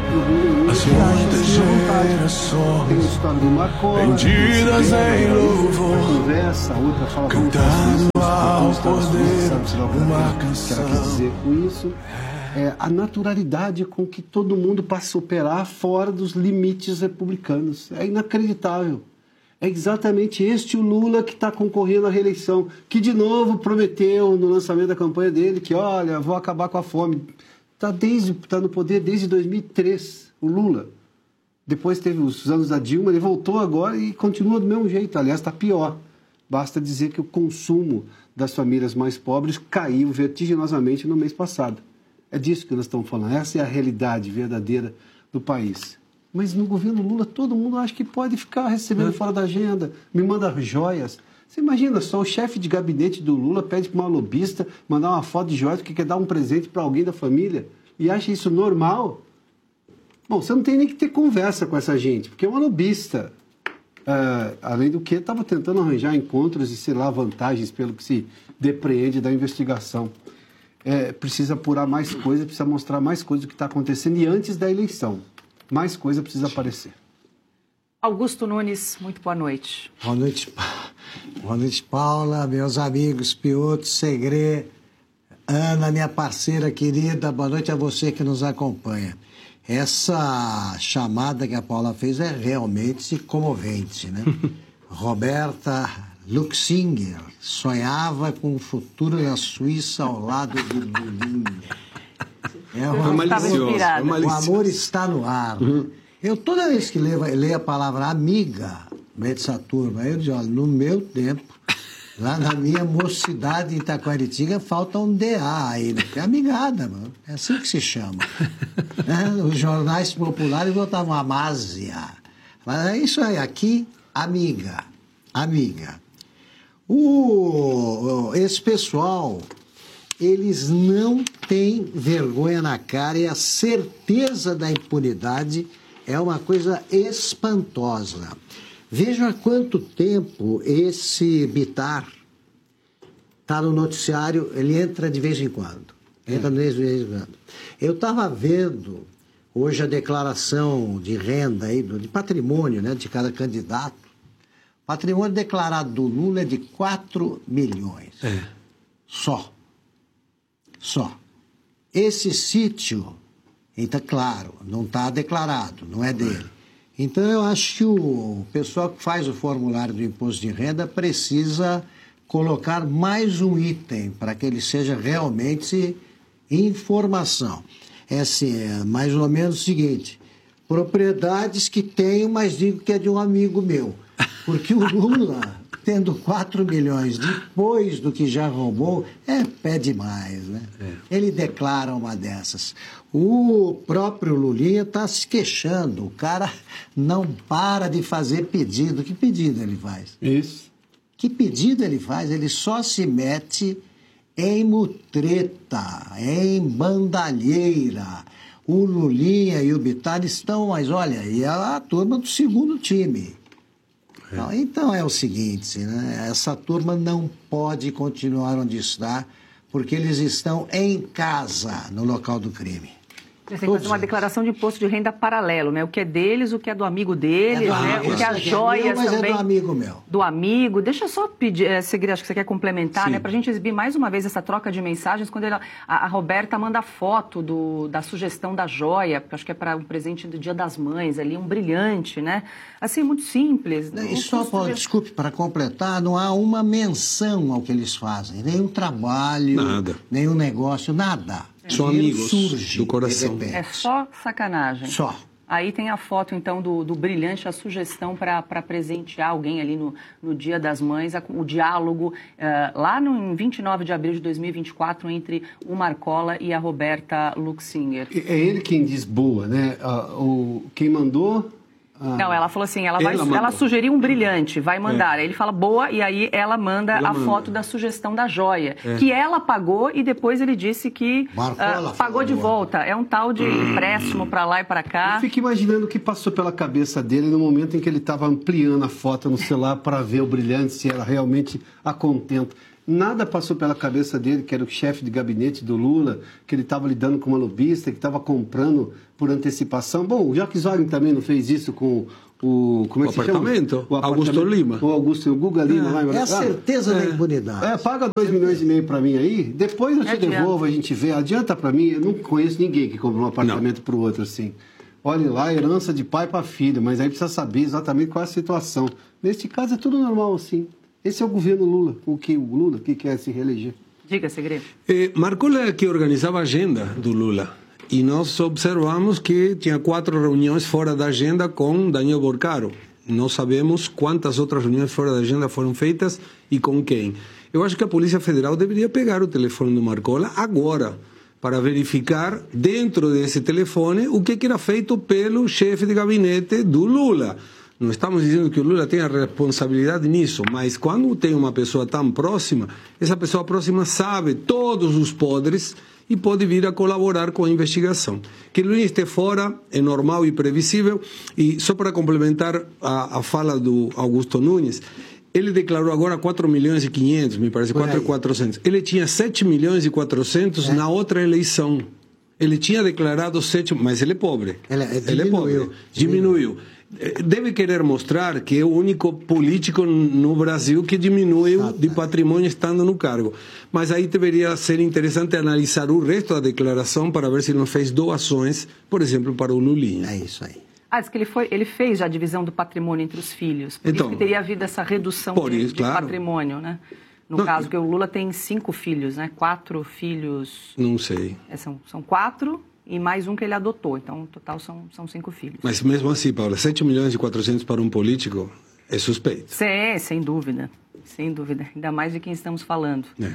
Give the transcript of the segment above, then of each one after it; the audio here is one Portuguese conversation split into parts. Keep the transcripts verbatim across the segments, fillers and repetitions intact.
As muitas gerações tem a história do Marcola, vendidas em louvor, conversa, a outra fala cantando ao poder uma canção. O que ela quer dizer com isso é a naturalidade com que todo mundo passa a operar fora dos limites republicanos. É inacreditável. É exatamente este o Lula que está concorrendo à reeleição, que de novo prometeu no lançamento da campanha dele que, olha, vou acabar com a fome. Está tá no poder desde dois mil e três, o Lula. Depois teve os anos da Dilma, ele voltou agora e continua do mesmo jeito. Aliás, está pior. Basta dizer que o consumo das famílias mais pobres caiu vertiginosamente no mês passado. É disso que nós estamos falando. Essa é a realidade verdadeira do país. Mas no governo Lula, todo mundo acha que pode ficar recebendo fora da agenda, me manda joias. Você imagina só, o chefe de gabinete do Lula pede para uma lobista mandar uma foto de joias porque quer dar um presente para alguém da família e acha isso normal? Bom, você não tem nem que ter conversa com essa gente, porque é uma lobista. Uh, além do que, estava tentando arranjar encontros e, sei lá, vantagens pelo que se depreende da investigação. É, precisa apurar mais coisas, precisa mostrar mais coisas do que está acontecendo e antes da eleição. Mais coisa precisa aparecer. Augusto Nunes, muito boa noite. Boa noite, boa noite, Paula, meus amigos Piotr, Segre, Ana, minha parceira querida, boa noite a você que nos acompanha. Essa chamada que a Paula fez é realmente comovente, né? Roberta Luxinger sonhava com o futuro na Suíça ao lado do Lulinha. É uma maliciosa. O amor está no ar. Uhum. Eu, toda vez que leio, leio a palavra amiga, dessa turma, eu digo, olha, no meu tempo, lá na minha mocidade em Itacoaritinga, falta um D A aí, né? É amigada, mano. É assim que se chama. É, os jornais populares botavam amásia. Mas é isso aí, aqui, amiga. Amiga. O, esse pessoal, eles não têm vergonha na cara e a certeza da impunidade é uma coisa espantosa. Veja há quanto tempo esse Bittar está no noticiário, ele entra de vez em quando. Entra de vez em quando. Eu estava vendo hoje a declaração de renda, aí, de patrimônio, né, de cada candidato. Patrimônio declarado do Lula é de quatro milhões. É. Só. Só. Esse sítio, então, claro, não está declarado, não é dele. Então, eu acho que o pessoal que faz o formulário do imposto de renda precisa colocar mais um item para que ele seja realmente informação. É assim, é mais ou menos o seguinte, propriedades que tenho, mas digo que é de um amigo meu. Porque o Lula, tendo quatro milhões depois do que já roubou, é pé demais, né? É. Ele declara uma dessas. O próprio Lulinha está se queixando. O cara não para de fazer pedido. Que pedido ele faz? Isso. Que pedido ele faz? Ele só se mete em mutreta, em bandalheira. O Lulinha e o Bittar estão, mas olha, e a turma do segundo time. É. Então é o seguinte, né? Essa turma não pode continuar onde está, porque eles estão em casa, no local do crime. Eles têm que fazer uma declaração de imposto de renda paralelo, né? O que é deles, o que é do amigo deles, é do né? Amigo. O que é as joias é meu, mas também. É do amigo meu. Do amigo. Deixa eu só pedir, é, seguir, acho que você quer complementar, Sim. né? Pra gente exibir mais uma vez essa troca de mensagens, quando ele, a, a Roberta manda foto do, da sugestão da joia, porque acho que é para um presente do Dia das Mães, ali, um brilhante, né? Assim, muito simples. E só, Paulo, desculpe, para completar, não há uma menção ao que eles fazem, nenhum trabalho, nada. Nenhum negócio, nada. São amigos surge do coração. É só sacanagem. Só. Aí tem a foto, então, do, do brilhante, a sugestão para presentear alguém ali no, no Dia das Mães, a, o diálogo uh, lá no, em vinte e nove de abril de dois mil e vinte e quatro entre o Marcola e a Roberta Luxinger. É ele quem diz boa, né? Uh, o, quem mandou... Ah, não, ela falou assim, ela, vai, ela, ela sugeriu um brilhante, vai mandar. É. Aí ele fala boa e aí ela manda ela a manda. foto da sugestão da joia, é. que ela pagou e depois ele disse que uh, pagou de boa. volta. É um tal de hum. empréstimo para lá e para cá. Eu fico imaginando o que passou pela cabeça dele no momento em que ele estava ampliando a foto no celular para ver o brilhante, se ela realmente a contenta. Nada passou pela cabeça dele, que era o chefe de gabinete do Lula, que ele estava lidando com uma lobista, que estava comprando por antecipação. Bom, o Jacques Wagner também não fez isso com o... Como é o que apartamento, se chama? O apartamento, Augusto Lima. O Augusto, o Guga Lima. É, lá em é a certeza é. da impunidade. É, paga dois milhões e meio para mim aí, depois eu te Adianta. devolvo, a gente vê. Adianta para mim, eu não conheço ninguém que comprou um apartamento para o outro assim. Olha lá, herança de pai para filho, mas aí precisa saber exatamente qual é a situação. Neste caso é tudo normal, assim. Esse é o governo Lula, o que o Lula que quer se reeleger. Diga, Segredo. Eh, Marcola é que organizava a agenda do Lula. E nós observamos que tinha quatro reuniões fora da agenda com Daniel Borcaro. Não sabemos quantas outras reuniões fora da agenda foram feitas e com quem. Eu acho que a Polícia Federal deveria pegar o telefone do Marcola agora, para verificar dentro desse telefone o que, que era feito pelo chefe de gabinete do Lula. Não estamos dizendo que o Lula tenha responsabilidade nisso, mas quando tem uma pessoa tão próxima, essa pessoa próxima sabe todos os podres e pode vir a colaborar com a investigação. Que Lula esteja fora é normal e previsível. E só para complementar a, a fala do Augusto Nunes, ele declarou agora quatro milhões e quinhentos, me parece, quatro milhões e quatrocentos. Ele tinha sete milhões e quatrocentos é. na outra eleição. Ele tinha declarado sete, mas ele é pobre. Ele, ele é pobre. Diminuiu. diminuiu. Deve querer mostrar que é o único político no Brasil que diminuiu Exato. de patrimônio estando no cargo. Mas aí deveria ser interessante analisar o resto da declaração para ver se ele não fez doações, por exemplo, para o Lulinha. É isso aí. Ah, diz que ele, foi, ele fez já a divisão do patrimônio entre os filhos. Por então, isso que teria havido essa redução de, isso, de claro. patrimônio, né? No não, caso, que o Lula tem cinco filhos, né? Quatro filhos... Não sei. É, são, são quatro e mais um que ele adotou. Então, no total, são, são cinco filhos. Mas mesmo assim, Paula, sete milhões e quatrocentos para um político é suspeito. Sim, sem dúvida. Sem dúvida. Ainda mais de quem estamos falando. É.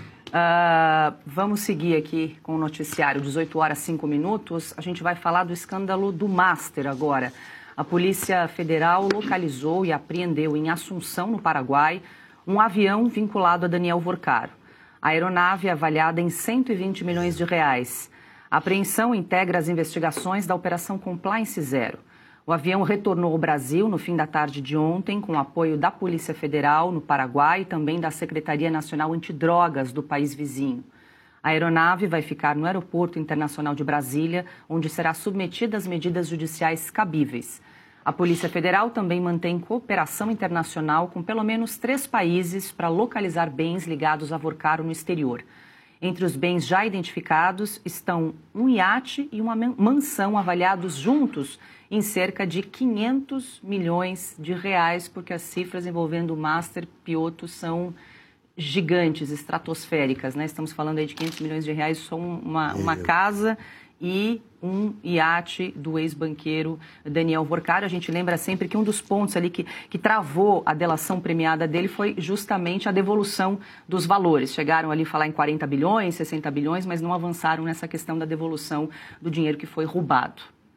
Uh, vamos seguir aqui com o noticiário, dezoito horas e cinco minutos. A gente vai falar do escândalo do Master agora. A Polícia Federal localizou e apreendeu em Assunção, no Paraguai, um avião vinculado a Daniel Vorcaro. A aeronave é avaliada em cento e vinte milhões de reais. A apreensão integra as investigações da Operação Compliance Zero. O avião retornou ao Brasil no fim da tarde de ontem, com apoio da Polícia Federal no Paraguai e também da Secretaria Nacional Antidrogas do país vizinho. A aeronave vai ficar no Aeroporto Internacional de Brasília, onde será submetida às medidas judiciais cabíveis. A Polícia Federal também mantém cooperação internacional com pelo menos três países para localizar bens ligados a Vorcaro no exterior. Entre os bens já identificados estão um iate e uma mansão avaliados juntos em cerca de quinhentos milhões de reais, porque as cifras envolvendo o Master Piotto são gigantes, estratosféricas, né? Estamos falando aí de quinhentos milhões de reais, só uma, uma casa e um iate do ex-banqueiro Daniel Vorcaro. A gente lembra sempre que um dos pontos ali que, que travou a delação premiada dele foi justamente a devolução dos valores. Chegaram ali a falar em quarenta bilhões, sessenta bilhões, mas não avançaram nessa questão da devolução do dinheiro que foi roubado.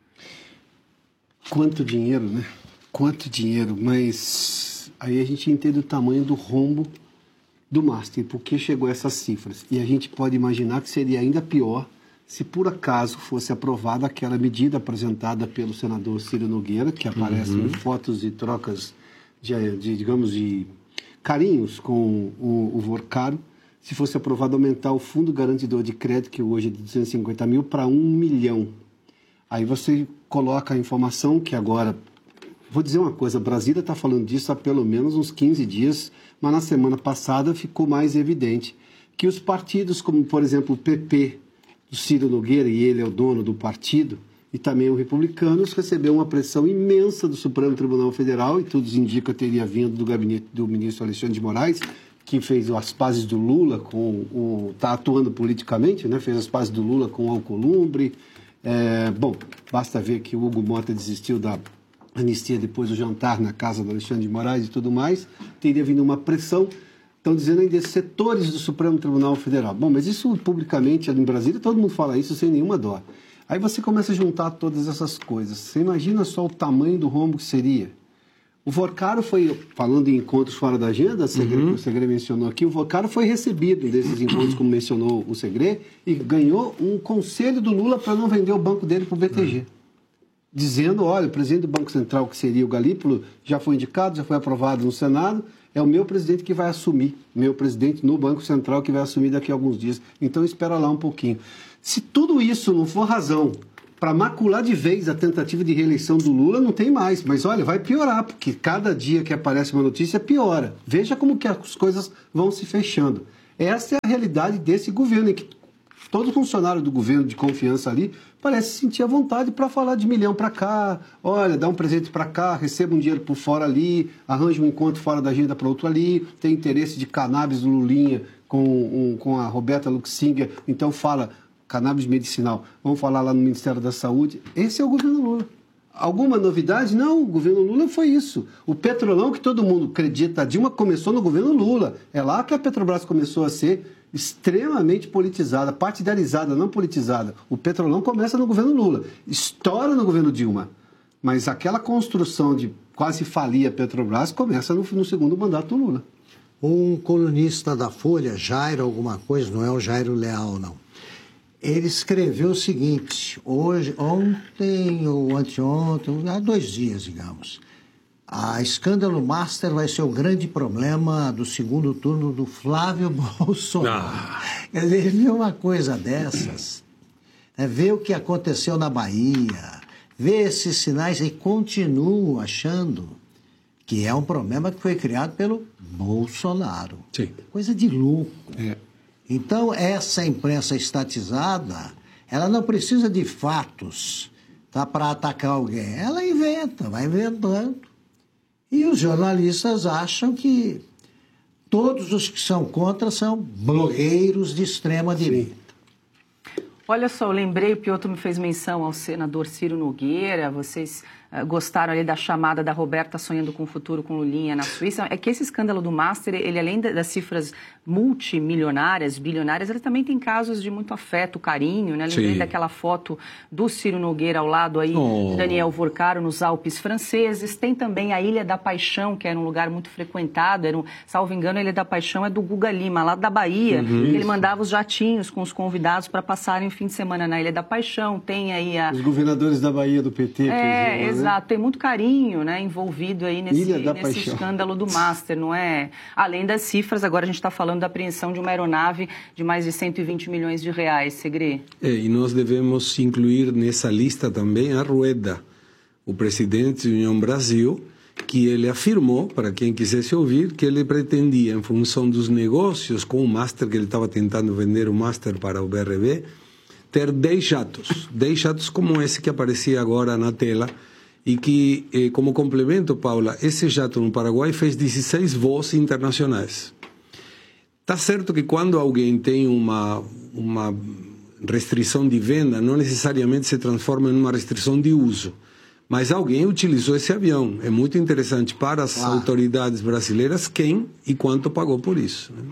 Quanto dinheiro, né? Quanto dinheiro, mas aí a gente entende o tamanho do rombo do Master, porque chegou a essas cifras. E a gente pode imaginar que seria ainda pior se por acaso fosse aprovada aquela medida apresentada pelo senador Ciro Nogueira, que aparece uhum. em fotos e trocas de, de, digamos, de carinhos com o, o Vorcaro, se fosse aprovado aumentar o fundo garantidor de crédito, que hoje é de duzentos e cinquenta mil, para um milhão. Aí você coloca a informação que agora... Vou dizer uma coisa, Brasília está falando disso há pelo menos uns quinze dias, mas na semana passada ficou mais evidente que os partidos, como por exemplo o P P, do Ciro Nogueira, e ele é o dono do partido, e também os republicanos, recebeu uma pressão imensa do Supremo Tribunal Federal, e tudo indica teria vindo do gabinete do ministro Alexandre de Moraes, que fez as pazes do Lula com o... está atuando politicamente, né? Fez as pazes do Lula com o Alcolumbre. É, bom, basta ver que o Hugo Mota desistiu da anistia depois do jantar na casa do Alexandre de Moraes e tudo mais. Teria vindo uma pressão, estão dizendo ainda setores do Supremo Tribunal Federal. Bom, mas isso publicamente em Brasília, todo mundo fala isso sem nenhuma dó. Aí você começa a juntar todas essas coisas. Você imagina só o tamanho do rombo que seria. O Vorcaro foi, falando em encontros fora da agenda, o Segre, uhum. o Segre mencionou aqui, o Vorcaro foi recebido desses encontros, como mencionou o Segre, e ganhou um conselho do Lula para não vender o banco dele para o B T G. Uhum. Dizendo, olha, o presidente do Banco Central, que seria o Galípolo, já foi indicado, já foi aprovado no Senado, é o meu presidente que vai assumir, meu presidente no Banco Central que vai assumir daqui a alguns dias. Então espera lá um pouquinho. Se tudo isso não for razão para macular de vez a tentativa de reeleição do Lula, não tem mais. Mas olha, vai piorar, porque cada dia que aparece uma notícia piora. Veja como que as coisas vão se fechando. Essa é a realidade desse governo, em que todo funcionário do governo de confiança ali parece sentir a vontade para falar de milhão para cá, olha, dá um presente para cá, receba um dinheiro por fora ali, arranja um encontro fora da agenda para outro ali, tem interesse de cannabis do Lulinha com, um, com a Roberta Luxinger, então fala cannabis medicinal, vamos falar lá no Ministério da Saúde. Esse é o governo Lula. Alguma novidade? Não, o governo Lula foi isso. O Petrolão, que todo mundo acredita, a Dilma começou no governo Lula. É lá que a Petrobras começou a ser extremamente politizada, partidarizada, não politizada. O Petrolão começa no governo Lula, estoura no governo Dilma. Mas aquela construção de quase falir a Petrobras começa no, no segundo mandato do Lula. Um colunista da Folha, Jairo alguma coisa, não é o Jairo Leal, não. Ele escreveu o seguinte, hoje, ontem ou anteontem, há dois dias, digamos, a escândalo Master vai ser o grande problema do segundo turno do Flávio Bolsonaro. Ah. Quer dizer, ele viu uma coisa dessas, né, vê o que aconteceu na Bahia, vê esses sinais e continua achando que é um problema que foi criado pelo Bolsonaro. Sim. Coisa de louco. É. Então, essa imprensa estatizada, ela não precisa de fatos, tá, para atacar alguém. Ela inventa, vai inventando. E os jornalistas acham que todos os que são contra são blogueiros de extrema direita. Olha só, eu lembrei, o Piotr me fez menção ao senador Ciro Nogueira, vocês uh, gostaram ali da chamada da Roberta sonhando com o futuro com Lulinha na Suíça. É que esse escândalo do Master, ele além das cifras multimilionárias, bilionárias, ele também tem casos de muito afeto, carinho, né? Lembrei Sim. daquela foto do Ciro Nogueira ao lado aí oh. de Daniel Vorcaro nos Alpes franceses. Tem também a Ilha da Paixão, que era um lugar muito frequentado, era um, salvo engano, a Ilha da Paixão é do Guga Lima, lá da Bahia. Uhum. Ele mandava os jatinhos com os convidados para passarem fim de semana na Ilha da Paixão, tem aí a... Os governadores da Bahia do P T. É, exemplo, exato, né? Tem muito carinho, né, envolvido aí nesse, nesse escândalo do Master, não é? Além das cifras, agora a gente está falando da apreensão de uma aeronave de mais de cento e vinte milhões de reais, Segre. É, e nós devemos incluir nessa lista também a Rueda, o presidente da União Brasil, que ele afirmou, para quem quisesse ouvir, que ele pretendia, em função dos negócios com o Master, que ele estava tentando vender o Master para o B R B, ter dez jatos, dez jatos como esse que aparecia agora na tela, e que, eh, como complemento, Paula, esse jato no Paraguai fez dezesseis voos internacionais. Está certo que quando alguém tem uma, uma restrição de venda, não necessariamente se transforma em uma restrição de uso, mas alguém utilizou esse avião. É muito interessante para as ah. autoridades brasileiras quem e quanto pagou por isso, né?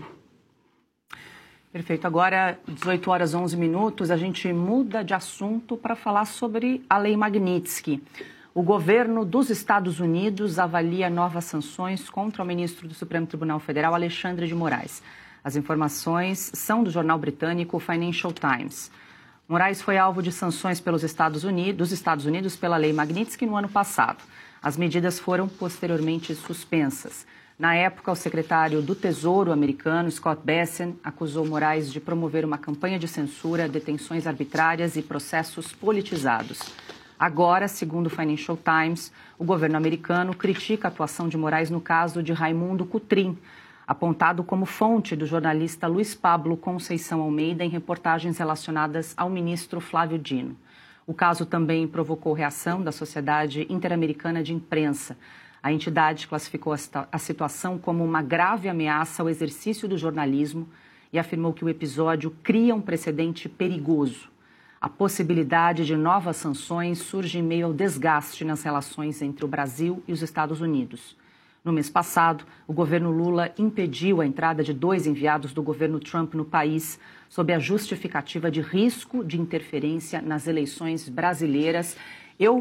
Perfeito. Agora, dezoito horas e onze minutos, a gente muda de assunto para falar sobre a Lei Magnitsky. O governo dos Estados Unidos avalia novas sanções contra o ministro do Supremo Tribunal Federal, Alexandre de Moraes. As informações são do jornal britânico Financial Times. Moraes foi alvo de sanções pelos Estados Unidos, dos Estados Unidos pela Lei Magnitsky no ano passado. As medidas foram posteriormente suspensas. Na época, o secretário do Tesouro americano, Scott Bessent, acusou Moraes de promover uma campanha de censura, detenções arbitrárias e processos politizados. Agora, segundo o Financial Times, o governo americano critica a atuação de Moraes no caso de Raimundo Cotrim, apontado como fonte do jornalista Luiz Pablo Conceição Almeida em reportagens relacionadas ao ministro Flávio Dino. O caso também provocou reação da Sociedade Interamericana de Imprensa. A entidade classificou a situação como uma grave ameaça ao exercício do jornalismo e afirmou que o episódio cria um precedente perigoso. A possibilidade de novas sanções surge em meio ao desgaste nas relações entre o Brasil e os Estados Unidos. No mês passado, o governo Lula impediu a entrada de dois enviados do governo Trump no país, sob a justificativa de risco de interferência nas eleições brasileiras. Eu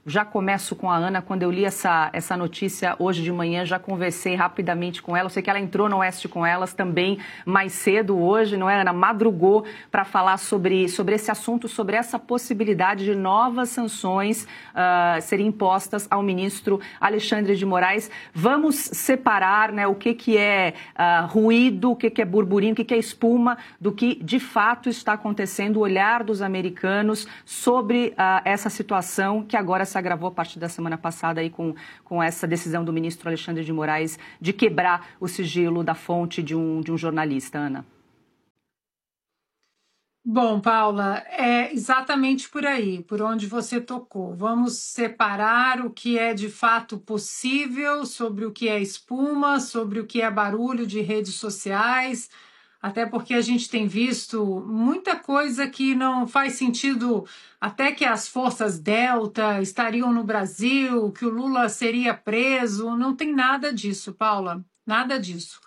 Já começo com a Ana. Quando eu li essa, essa notícia hoje de manhã, já conversei rapidamente com ela. Eu sei que ela entrou no Oeste com elas também mais cedo hoje, não é, Ana? Madrugou para falar sobre, sobre esse assunto, sobre essa possibilidade de novas sanções uh, serem impostas ao ministro Alexandre de Moraes. Vamos separar, né, o que, que é uh, ruído, o que, que é burburinho, o que, que é espuma, do que de fato está acontecendo, o olhar dos americanos sobre uh, essa situação que agora se agravou a partir da semana passada aí com, com essa decisão do ministro Alexandre de Moraes de quebrar o sigilo da fonte de um, de um jornalista. Ana. Bom, Paula, é exatamente por aí, por onde você tocou. Vamos separar o que é de fato possível sobre o que é espuma, sobre o que é barulho de redes sociais, até porque a gente tem visto muita coisa que não faz sentido, até que as forças Delta estariam no Brasil, que o Lula seria preso, não tem nada disso, Paula, nada disso.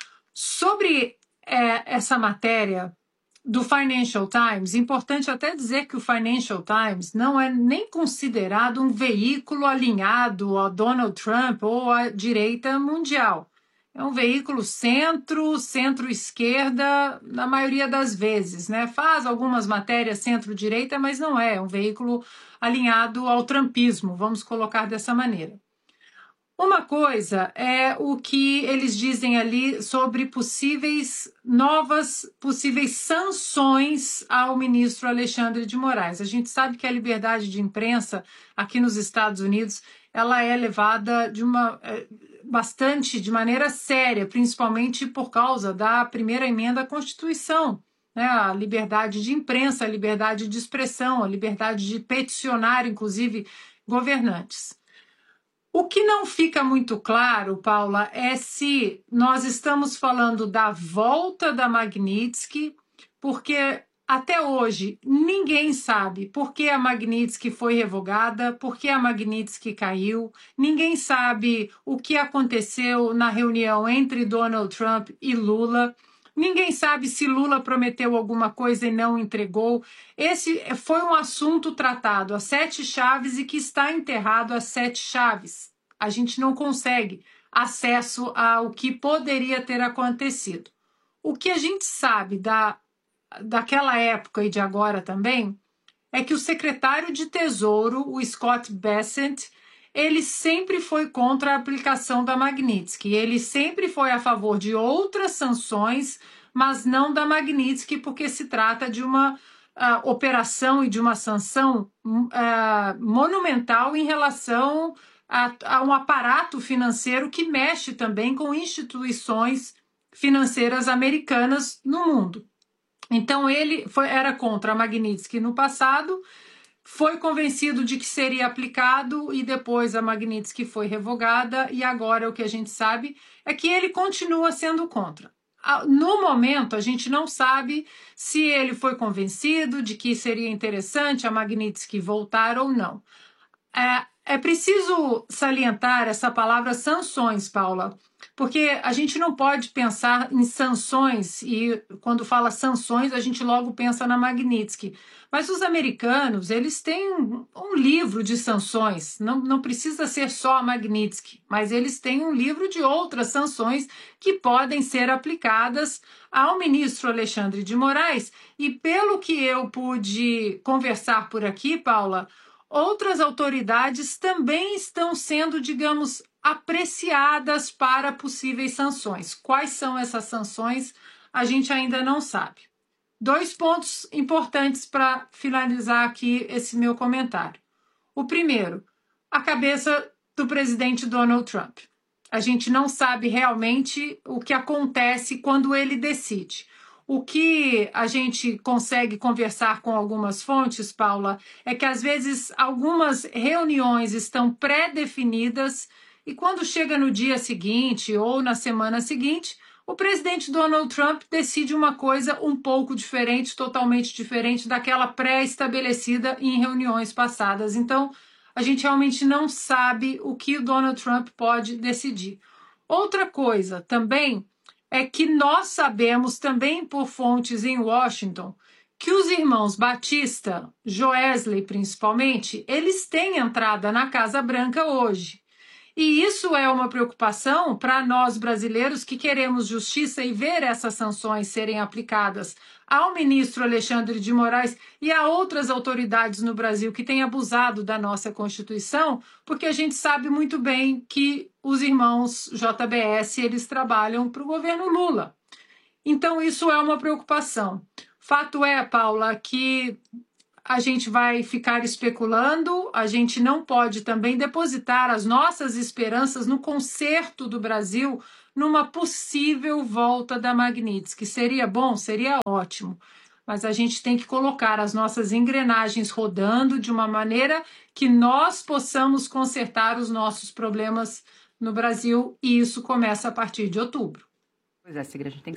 Sobre é, essa matéria do Financial Times, importante até dizer que o Financial Times não é nem considerado um veículo alinhado a Donald Trump ou à direita mundial. É um veículo centro, centro-esquerda, na maioria das vezes, né? Faz algumas matérias centro-direita, mas não é, é um veículo alinhado ao trumpismo, vamos colocar dessa maneira. Uma coisa é o que eles dizem ali sobre possíveis novas, possíveis sanções ao ministro Alexandre de Moraes. A gente sabe que a liberdade de imprensa aqui nos Estados Unidos, ela é levada de uma... bastante de maneira séria, principalmente por causa da primeira emenda à Constituição, né? A liberdade de imprensa, a liberdade de expressão, a liberdade de peticionar, inclusive, governantes. O que não fica muito claro, Paula, é se nós estamos falando da volta da Magnitsky, porque até hoje ninguém sabe por que a Magnitsky foi revogada, por que a Magnitsky caiu, ninguém sabe o que aconteceu na reunião entre Donald Trump e Lula, ninguém sabe se Lula prometeu alguma coisa e não entregou. Esse foi um assunto tratado a sete chaves e que está enterrado a sete chaves. A gente não consegue acesso ao que poderia ter acontecido. O que a gente sabe da daquela época e de agora também, é que o secretário de Tesouro, o Scott Bessent, ele sempre foi contra a aplicação da Magnitsky. Ele sempre foi a favor de outras sanções, mas não da Magnitsky, porque se trata de uma uh, operação e de uma sanção uh, monumental em relação a, a um aparato financeiro que mexe também com instituições financeiras americanas no mundo. Então, ele foi, era contra a Magnitsky no passado, foi convencido de que seria aplicado e depois a Magnitsky foi revogada e agora o que a gente sabe é que ele continua sendo contra. No momento, a gente não sabe se ele foi convencido de que seria interessante a Magnitsky voltar ou não. É, é preciso salientar essa palavra sanções, Paula, porque a gente não pode pensar em sanções e quando fala sanções a gente logo pensa na Magnitsky. Mas os americanos, eles têm um, um livro de sanções, não, não precisa ser só a Magnitsky, mas eles têm um livro de outras sanções que podem ser aplicadas ao ministro Alexandre de Moraes e pelo que eu pude conversar por aqui, Paula, outras autoridades também estão sendo, digamos, apreciadas para possíveis sanções. Quais são essas sanções? A gente ainda não sabe. Dois pontos importantes para finalizar aqui esse meu comentário. O primeiro, a cabeça do presidente Donald Trump. A gente não sabe realmente o que acontece quando ele decide. O que a gente consegue conversar com algumas fontes, Paula, é que às vezes algumas reuniões estão pré-definidas e quando chega no dia seguinte ou na semana seguinte, o presidente Donald Trump decide uma coisa um pouco diferente, totalmente diferente daquela pré-estabelecida em reuniões passadas. Então, a gente realmente não sabe o que o Donald Trump pode decidir. Outra coisa também é que nós sabemos também por fontes em Washington que os irmãos Batista, Joesley principalmente, eles têm entrada na Casa Branca hoje. E isso é uma preocupação para nós brasileiros que queremos justiça e ver essas sanções serem aplicadas ao ministro Alexandre de Moraes e a outras autoridades no Brasil que têm abusado da nossa Constituição, porque a gente sabe muito bem que os irmãos J B S eles trabalham para o governo Lula. Então isso é uma preocupação. Fato é, Paula, que a gente vai ficar especulando, a gente não pode também depositar as nossas esperanças no conserto do Brasil numa possível volta da Magnitsky. Seria bom? Seria ótimo. Mas a gente tem que colocar as nossas engrenagens rodando de uma maneira que nós possamos consertar os nossos problemas no Brasil, e isso começa a partir de outubro. Pois é, Sigrid, a gente tem que